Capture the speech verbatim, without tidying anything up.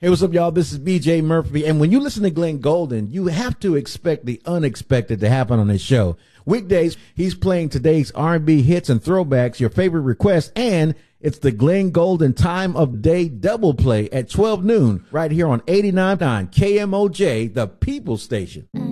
Hey, what's up, y'all? This is B J Murphy. And when you listen to Glenn Golden, you have to expect the unexpected to happen on his show. Weekdays, he's playing today's R and B hits and throwbacks, your favorite requests, and it's the Glenn Golden Time of Day double play at twelve noon right here on eighty-nine point nine K M O J, the People Station.